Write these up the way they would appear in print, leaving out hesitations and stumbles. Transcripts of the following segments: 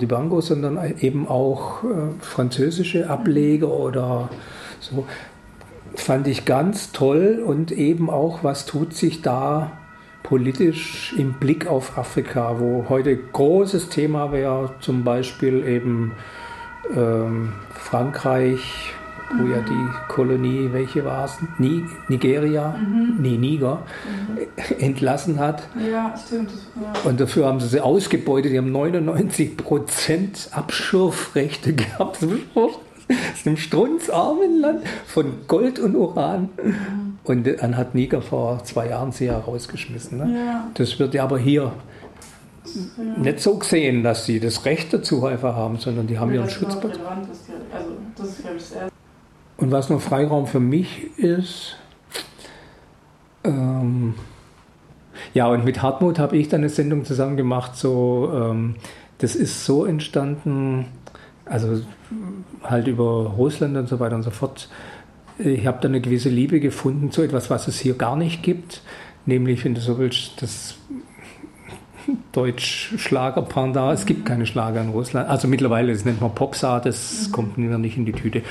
Dibango, sondern eben auch französische Ableger oder so. Fand ich ganz toll und eben auch, was tut sich da politisch im Blick auf Afrika, wo heute großes Thema wäre, zum Beispiel eben Frankreich, wo ja die Kolonie, welche war es? Nigeria? Nee, Niger, entlassen hat. Ja, stimmt. Ja. Und dafür haben sie ausgebeutet, die haben 99% Abschürfrechte gehabt. Das ist ein strunzarmen Land von Gold und Uran. Und dann hat Niger vor 2 Jahren sie ja rausgeschmissen. Ne? Ja. Das wird ja aber hier nicht so gesehen, dass sie das Recht dazu einfach haben, sondern die haben ihren Schutzpart. Das ist, glaube ich, das Erste. Und was noch Freiraum für mich ist, ja, und mit Hartmut habe ich dann eine Sendung zusammen gemacht, so, das ist so entstanden, also halt über Russland und so weiter und so fort. Ich habe da eine gewisse Liebe gefunden zu etwas, was es hier gar nicht gibt, nämlich, wenn du so willst, das Deutsch-Schlager-Pendant. Es gibt keine Schlager in Russland. Also mittlerweile, das nennt man Popstar, das kommt mir nicht in die Tüte.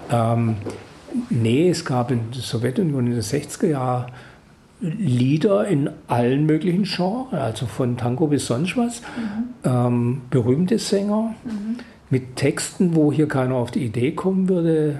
Nee, es gab in der Sowjetunion in den 60er Jahren Lieder in allen möglichen Genres, also von Tango bis sonst was. Berühmte Sänger mit Texten, wo hier keiner auf die Idee kommen würde.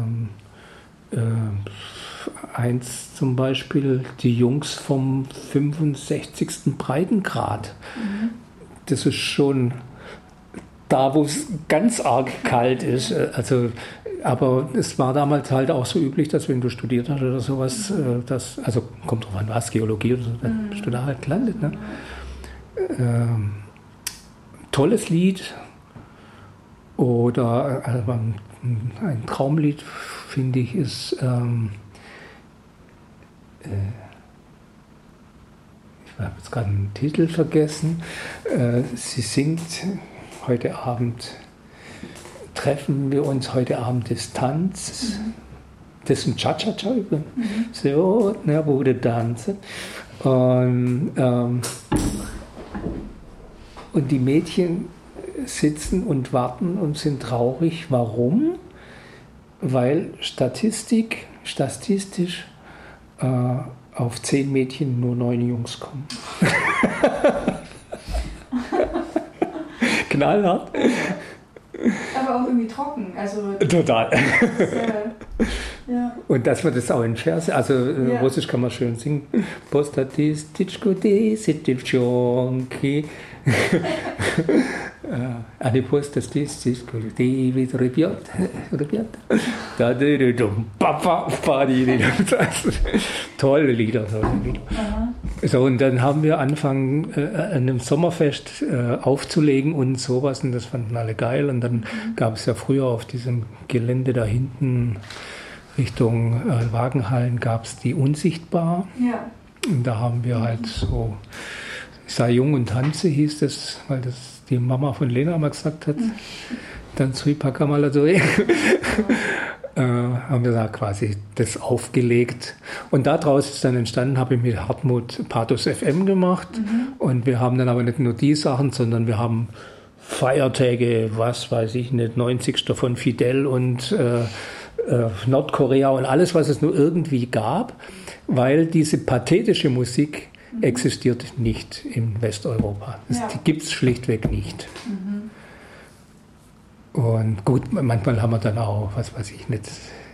Eins zum Beispiel, die Jungs vom 65. Breitengrad. Das ist schon da, wo es ganz arg kalt ist. Also, aber es war damals halt auch so üblich, dass wenn du studiert hast oder sowas, also kommt drauf an, was, Geologie oder so, dann bist du da halt gelandet. Ne? Tolles Lied. Oder also ein Traumlied, finde ich, ist ich habe jetzt gerade den Titel vergessen. Sie singt heute Abend, treffen wir uns heute Abend Distanz. Das ist ein Cha-Cha-Cha übrigens. So, na, wurde tanzen. Und die Mädchen sitzen und warten und sind traurig. Warum? Weil statistisch auf 10 Mädchen nur 9 Jungs kommen. Knallhart. Aber auch irgendwie trocken. Also total. Ja. Und dass man das auch in Verse, also Russisch kann man schön singen. Postatistichko desitchonki. Eine Postatistichko rебят. Tolle Lieder. So, und dann haben wir angefangen, an einem Sommerfest aufzulegen und sowas, und das fanden alle geil. Und dann gab es ja früher auf diesem Gelände da hinten Richtung Wagenhallen gab es die Unsichtbar. Ja. Und da haben wir halt so, sei jung und tanze hieß das, weil das die Mama von Lena mal gesagt hat. Dann Suipakamal so. Haben wir da quasi das aufgelegt. Und daraus ist dann entstanden, habe ich mit Hartmut Pathos FM gemacht. Und wir haben dann aber nicht nur die Sachen, sondern wir haben Feiertage, was weiß ich nicht, 90. von Fidel und Nordkorea und alles, was es nur irgendwie gab, weil diese pathetische Musik existiert nicht in Westeuropa. Die gibt es schlichtweg nicht. Und gut, manchmal haben wir dann auch, was weiß ich nicht,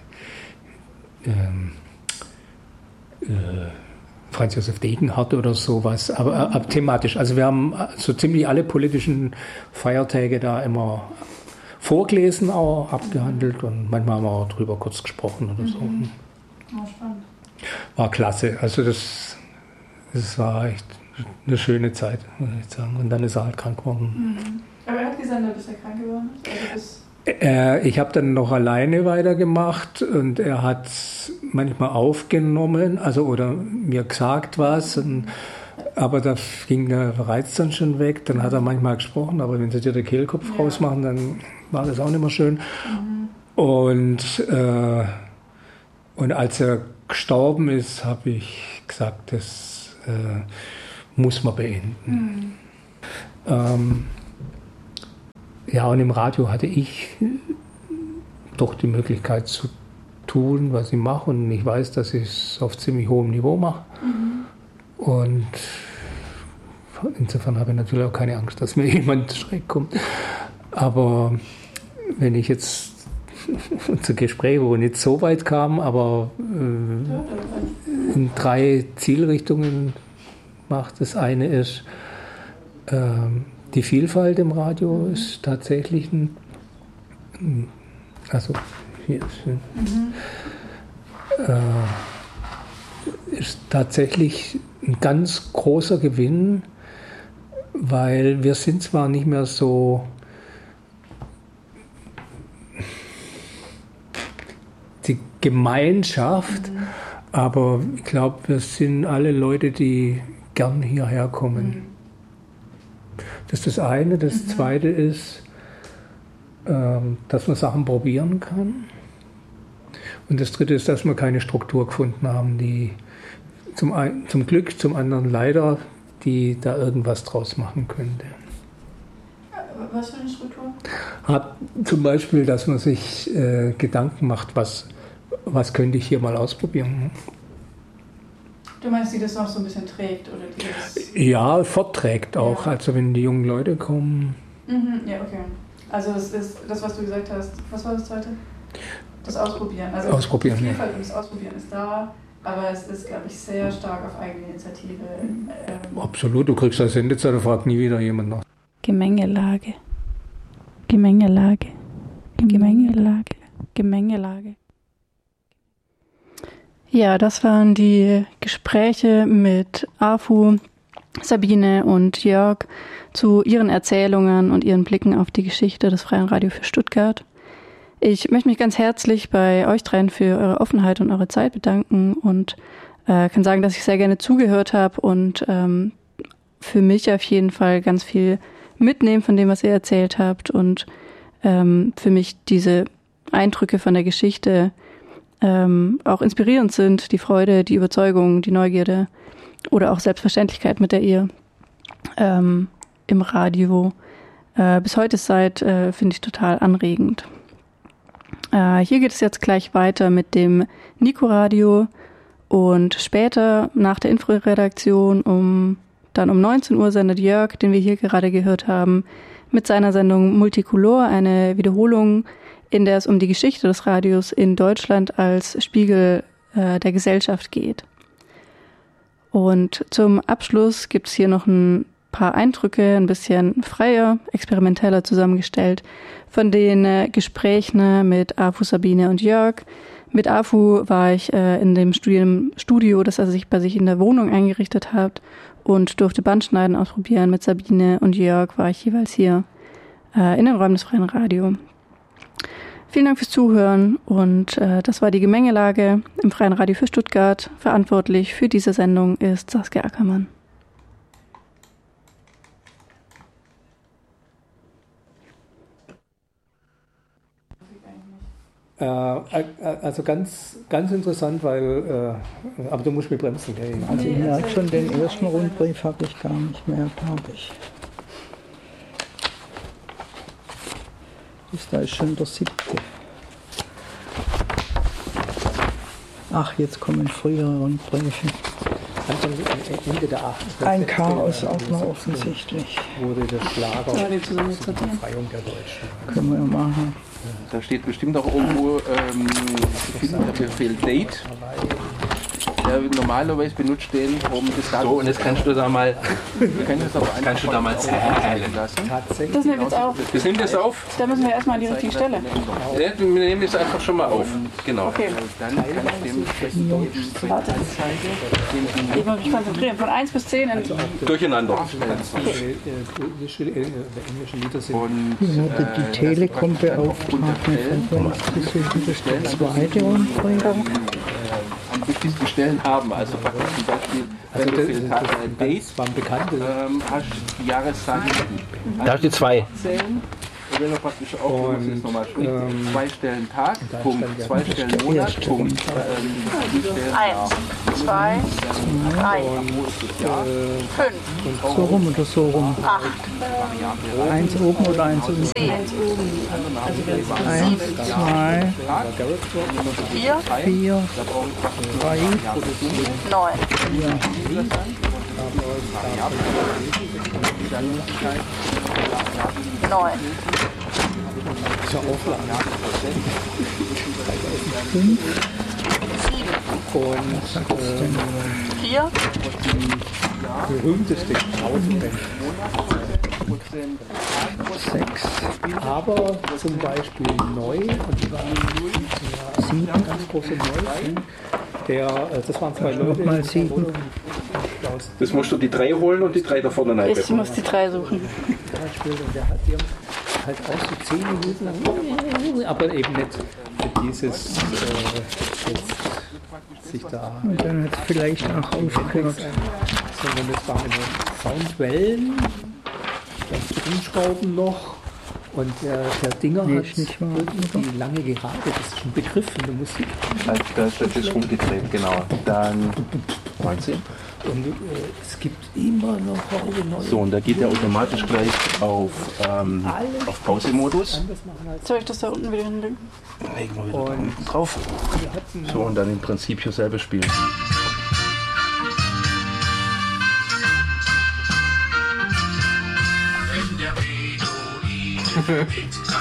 Franz Josef Degenhardt oder sowas, aber thematisch. Also wir haben so ziemlich alle politischen Feiertage da immer vorgelesen, auch abgehandelt, und manchmal haben wir auch drüber kurz gesprochen oder so. Oh, spannend. War klasse. Also das war echt eine schöne Zeit, muss ich sagen. Und dann ist er halt krank geworden. Aber er hat gesagt, bis er krank geworden ist? Ich habe dann noch alleine weitergemacht und er hat manchmal aufgenommen, also oder mir gesagt was, aber da ging der Reiz dann schon weg. Dann hat er manchmal gesprochen, aber wenn sie dir den Kehlkopf rausmachen, dann war das auch nicht mehr schön. Und als er gestorben ist, habe ich gesagt, das muss man beenden. Ja, und im Radio hatte ich doch die Möglichkeit zu tun, was ich mache. Und ich weiß, dass ich es auf ziemlich hohem Niveau mache. Und insofern habe ich natürlich auch keine Angst, dass mir jemand schräg kommt. Aber wenn ich jetzt zu Gesprächen, wo nicht so weit kam, aber in 3 Zielrichtungen macht. Das eine ist, die Vielfalt im Radio ist tatsächlich ist tatsächlich ein ganz großer Gewinn, weil wir sind zwar nicht mehr so die Gemeinschaft, aber ich glaube, wir sind alle Leute, die gern hierher kommen. Das ist das eine. Das zweite ist, dass man Sachen probieren kann. Und das dritte ist, dass wir keine Struktur gefunden haben, die zum Glück, zum anderen leider, die da irgendwas draus machen könnte. Was für eine Struktur? Zum Beispiel, dass man sich Gedanken macht, was könnte ich hier mal ausprobieren. Du meinst, die das noch so ein bisschen trägt? Oder die das ja, fortträgt auch. Ja. Also wenn die jungen Leute kommen. Ja, okay. Also es ist das, was du gesagt hast. Was war das zweite? Das Ausprobieren. Also Ausprobieren, die Vielfalt und das Ausprobieren ist da, aber es ist, glaube ich, sehr stark auf eigene Initiative. Absolut, du kriegst eine Sendezeit, da fragt nie wieder jemand nach. Gemengelage. Gemengelage. Gemengelage. Gemengelage. Ja, das waren die Gespräche mit Afu, Sabine und Jörg zu ihren Erzählungen und ihren Blicken auf die Geschichte des Freien Radio für Stuttgart. Ich möchte mich ganz herzlich bei euch dreien für eure Offenheit und eure Zeit bedanken und kann sagen, dass ich sehr gerne zugehört habe und für mich auf jeden Fall ganz viel mitnehmen von dem, was ihr erzählt habt und für mich diese Eindrücke von der Geschichte auch inspirierend sind, die Freude, die Überzeugung, die Neugierde oder auch Selbstverständlichkeit, mit der ihr im Radio bis heute seid, finde ich total anregend. Hier geht es jetzt gleich weiter mit dem Nico-Radio und später nach der Info-Redaktion dann um 19 Uhr sendet Jörg, den wir hier gerade gehört haben, mit seiner Sendung Multicolor, eine Wiederholung, in der es um die Geschichte des Radios in Deutschland als Spiegel der Gesellschaft geht. Und zum Abschluss gibt es hier noch ein paar Eindrücke, ein bisschen freier, experimenteller zusammengestellt, von den Gesprächen mit Afu, Sabine und Jörg. Mit Afu war ich in dem Studio, das er sich bei sich in der Wohnung eingerichtet hat und durfte Bandschneiden ausprobieren. Mit Sabine und Jörg war ich jeweils hier in den Räumen des Freien Radio. Vielen Dank fürs Zuhören und das war die Gemengelage im Freien Radio für Stuttgart. Verantwortlich für diese Sendung ist Saskia Ackermann. Also ganz, ganz interessant, weil, aber du musst mich bremsen. Gell? Also ich merke schon, den ersten Rundbrief habe ich gar nicht mehr, glaube ich. Da ist schon der 7. Ach, jetzt kommen frühere Rundbriefe. Ende der 8. Ein Chaos auch noch offensichtlich. Wurde das Lager zur Befreiung der Deutschen. Können wir machen. Da steht bestimmt auch irgendwo der Befehl Date. Der normalerweise benutzt den, um das Datum. So, und jetzt kannst du da mal zählen lassen. Das nehmen wir jetzt auf. Das nimmt jetzt auf. Da müssen wir erstmal an die richtige Stelle. Ja, wir nehmen das einfach schon mal auf. Genau. Okay. Dann kann ich dem Warte. Ich muss mich konzentrieren. Von 1 bis 10 durcheinander. Okay. Und die Telekom-Beauftragte von uns besuchen, das ist der zweite Rundbrief. am wichtigsten Stellen haben. Also praktisch zum Beispiel, wenn du für Dates waren bekannte. hast die Jahreszahl. Da hast du 2. wenn er praktisch auch, wenn man es nochmal spricht, 2 Stellen Tag, Punkt, 2 Stellen Monat, Punkt, 1, 2, 3, 5, So rum oder so rum. 8, 1 oben oder 1 unten? 10, 1, 2, 4, 4, 3, 9. 9. Zur Auflage. 5, 7. Und 4. berühmteste Krautenband. 6, Aber zum Beispiel neu, und die waren 7 ganz große Neu. Das waren 2 Leute. nochmal 7. Das musst du die 3 holen und die 3 da vorne rein. Ich muss die 3 suchen. Und der hat die halt auch so 10 Minuten lang, aber eben nicht dieses jetzt sich da, Und dann hat es vielleicht auch aufgehört. sondern es waren immer Soundwellen, dann Umschrauben noch. Und der Dinger Nee, hat ist nicht wahr, irgendwie lange Gerade, das ist ein Begriff in der Musik. Da ist das rumgedreht, genau. Dann 19. Und es gibt immer noch heute neue. So, und da geht er automatisch gleich auf Pause-Modus. Soll ich das da unten wieder hinlegen? Legen wir wieder da unten drauf. So, und dann im Prinzip hier selber spielen. Wenn der Beduin